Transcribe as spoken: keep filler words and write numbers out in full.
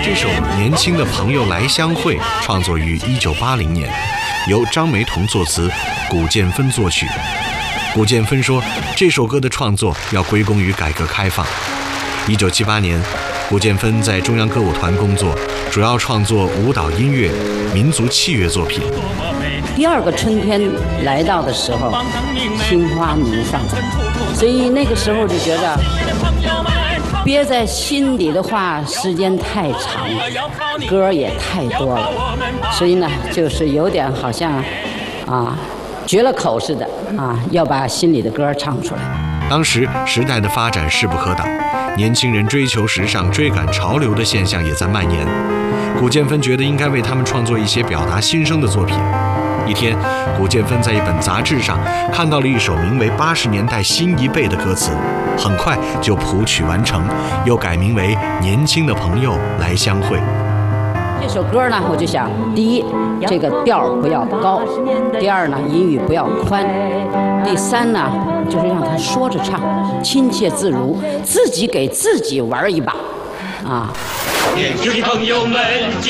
这首《年轻的朋友来相会》创作于一九八零年，由张梅彤作词，古建芬作曲。古建芬说，这首歌的创作要归功于改革开放。一九七八年，古建芬在中央歌舞团工作，主要创作舞蹈音乐、民族器乐作品。 第二个春天来到的时候，心花怒放，所以那个时候就觉得憋在心里的话时间太长了，歌也太多了，所以呢，就是有点好像啊绝了口似的啊，要把心里的歌唱出来。 当时时代的发展势不可挡，年轻人追求时尚、追赶潮流的现象也在蔓延。古建芬觉得应该为他们创作一些表达心声的作品。一天，古建芬在一本杂志上看到了一首名为《八十年代新一辈》的歌词，很快就谱曲完成，又改名为《年轻的朋友来相会》。 这首歌呢，我就想，第一，这个调不要高；第二呢，音域不要宽；第三呢，就是让他说着唱，亲切自如，自己给自己玩一把，啊。 年轻的朋友们，